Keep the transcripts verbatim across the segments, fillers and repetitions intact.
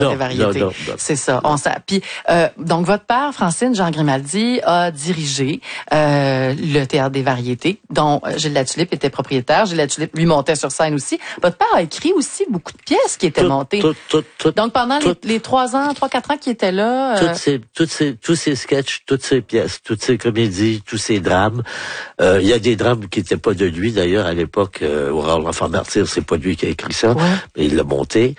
Non, des variétés. non, non, non. C'est ça. On sait. Puis euh, donc votre père, Francine Jean Grimaldi, a dirigé euh, le Théâtre des variétés, dont Gilles Latulippe était propriétaire. Gilles Latulippe lui montait sur scène aussi. Votre père a écrit aussi beaucoup de pièces qui étaient tout, montées. Tout, tout, tout, donc pendant tout, les, les trois ans, trois quatre ans qu'il était là, euh... toutes ces, toutes ces, tous ces sketchs, toutes ces pièces, toutes ces comédies, tous ces drames. Euh, il y a des drames qui n'étaient pas de lui d'ailleurs à l'époque. Euh, Aurore l'enfant martyr, c'est pas lui qui a écrit ça, ouais. mais il l'a monté.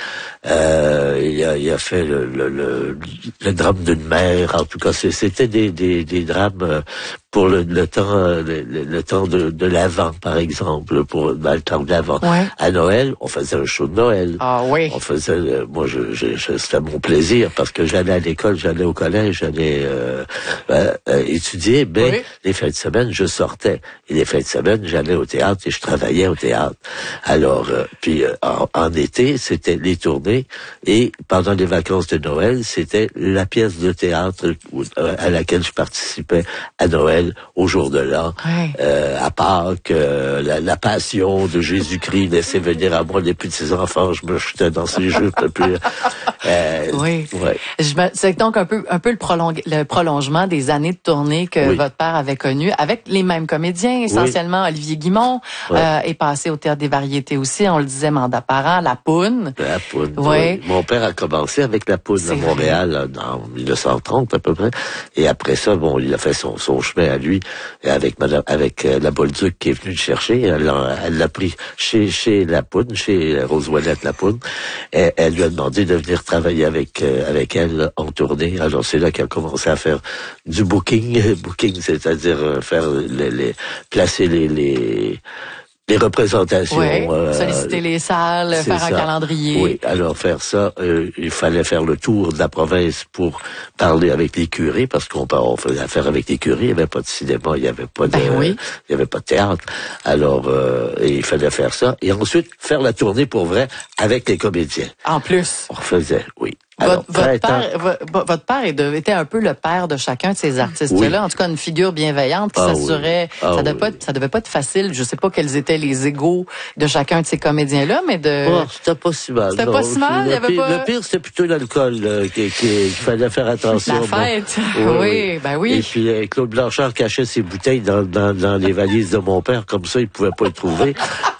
Euh, il a, il a fait le, le, le, le drame d'une mère. En tout cas, c'était des, des, des drames pour le, le temps, le, le temps de, de l'Avent, par exemple, pour ben, le temps de l'Avent. Ouais. À Noël, on faisait un show de Noël. Ah oui. On faisait, moi, je, je, je c'était mon plaisir parce que j'allais à l'école, j'allais au collège, j'allais euh, euh, étudier. Mais oui. Les fins de semaine, je sortais. Et les fins de semaine, j'allais au théâtre et je travaillais au théâtre. Alors, euh, puis euh, en, en été, c'était les tournées et pendant les vacances de Noël, c'était la pièce de théâtre à laquelle je participais à Noël. Au jour de l'an, ouais. euh, à Pâques, euh, la, la passion de Jésus-Christ laissait venir à moi les petits enfants, je me jetais dans ces jeux plus. Euh, oui. Ouais. Je me, c'est donc un peu un peu le, prolong, le prolongement des années de tournée que oui. votre père avait connu avec les mêmes comédiens, essentiellement oui. Olivier Guimond ouais. euh, est passé au Théâtre des variétés aussi, on le disait mandat parent, La Poune. La Poune. Oui. oui. Mon père a commencé avec La Poune à Montréal en dix-neuf cent trente à peu près, et après ça, bon, il a fait son, son chemin à lui, et avec madame, avec euh, la Bolduc qui est venue le chercher, elle l'a, elle l'a pris chez, chez La Poune, chez Rose-Ouellette La Poune, et elle lui a demandé de venir travailler avec, euh, avec elle en tournée. Alors c'est là qu'elle a commencé à faire du booking, booking, c'est-à-dire euh, faire les, les, placer les, les, les représentations. Oui, euh, solliciter les salles, faire ça. Un calendrier. Oui, alors faire ça, euh, il fallait faire le tour de la province pour parler avec les curés, parce qu'on on faisait affaire avec les curés, il n'y avait pas de cinéma, il n'y avait pas de, ben oui. il y avait pas de théâtre. Alors, euh, il fallait faire ça. Et ensuite, faire la tournée pour vrai avec les comédiens. En plus. On faisait, oui. Alors, votre, votre, père, votre, votre père est de, était un peu le père de chacun de ces artistes-là, oui. En tout cas une figure bienveillante qui ah s'assurait. Oui. Ah ça devait oui. pas être, ça devait pas être facile. Je sais pas quels étaient les égos de chacun de ces comédiens-là, mais de. Oh, c'était pas si mal. C'était pas si mal. Le, il y avait pire, pas... le pire, c'était plutôt l'alcool euh, qu'il qu'il fallait faire attention. La fête. Oui, oui, oui, ben oui. Et puis euh, Claude Blanchard cachait ses bouteilles dans, dans, dans les valises de mon père, comme ça il pouvait pas les trouver.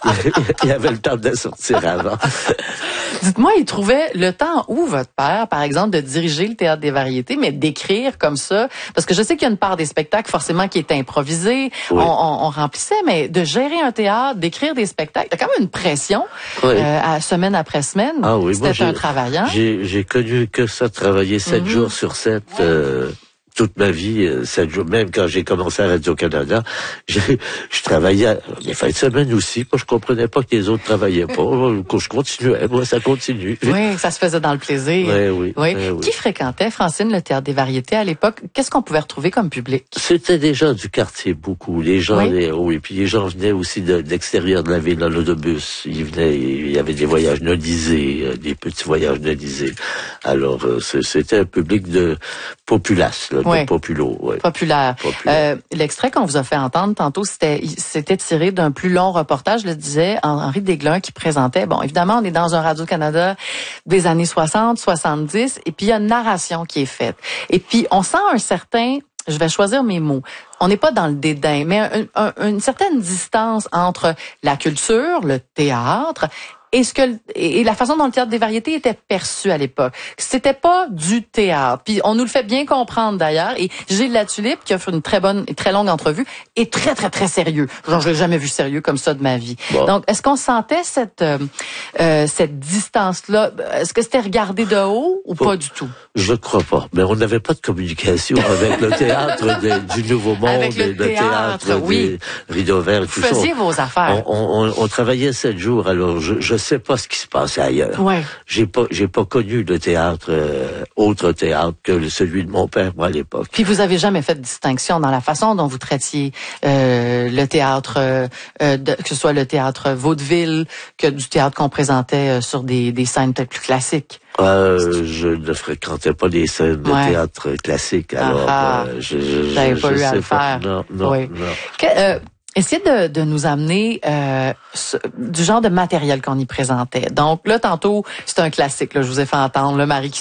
Il avait le temps de les sortir avant. Dites-moi, il trouvait le temps où votre père, par exemple, de diriger le Théâtre des variétés, mais d'écrire comme ça, parce que je sais qu'il y a une part des spectacles forcément qui est improvisée, oui. on, on, on remplissait, mais de gérer un théâtre, d'écrire des spectacles, il y a quand même une pression oui. euh, à, semaine après semaine. Ah oui, c'était un travaillant. J'ai, j'ai connu que ça, travailler sept mm-hmm. jours sur sept. Euh... toute ma vie, sept jours, même quand j'ai commencé à Radio-Canada, je, je travaillais les fins de semaine aussi, moi je comprenais pas que les autres travaillaient pas, je continuais, moi ça continue. Oui, ça se faisait dans le plaisir. Oui, oui. oui. oui, oui. Qui fréquentait, Francine, le Théâtre des variétés à l'époque? Qu'est-ce qu'on pouvait retrouver comme public? C'était des gens du quartier, beaucoup. Les gens, oui, les, oui, puis les gens venaient aussi de, de l'extérieur de la ville, dans l'autobus. Ils venaient, il y avait des voyages nodisés, des petits voyages nodisés. Alors, c'était un public de populace, là. Oui. Populo, ouais. Populaire. Populaire. Euh, l'extrait qu'on vous a fait entendre tantôt, c'était, c'était tiré d'un plus long reportage, je le disais, Henri Desglin qui présentait. Bon, évidemment, on est dans un Radio-Canada des années soixante, soixante-dix, et puis il y a une narration qui est faite. Et puis, on sent un certain, je vais choisir mes mots, on n'est pas dans le dédain, mais un, un, une certaine distance entre la culture, le théâtre, et ce que et la façon dont le Théâtre des variétés était perçu à l'époque. C'était pas du théâtre. Puis on nous le fait bien comprendre d'ailleurs. Et Gilles Latulippe, qui a fait une très bonne et très longue entrevue, est très très très sérieux. Genre je l'ai jamais vu sérieux comme ça de ma vie. Bon. Donc est-ce qu'on sentait cette euh, euh, cette distance-là? Est-ce que c'était regardé de haut ou bon, pas du tout? Je crois pas. Mais on n'avait pas de communication avec le théâtre de, du Nouveau Monde, avec le, le théâtre, théâtre oui. des Rideaux Verts, tout ça. Vous faisiez vos affaires. On, on, on travaillait sept jours. Alors je, je sais pas ce qui se passait ailleurs. Ouais. J'ai pas, j'ai pas connu le théâtre, euh, autre théâtre que celui de mon père, moi, à l'époque. Puis vous avez jamais fait de distinction dans la façon dont vous traitiez euh, le théâtre, euh, de, que ce soit le théâtre vaudeville, que du théâtre qu'on présentait euh, sur des, des scènes peut-être plus classiques. Euh, je ne fréquentais pas les scènes de ouais. théâtre classique, alors ah, euh, je, je, je, pas je eu sais à le pas. faire. Non, non, oui. non. Que, euh, Essayez de, de nous amener euh, ce, du genre de matériel qu'on y présentait. Donc là, tantôt, c'est un classique. Là, je vous ai fait entendre le mari qui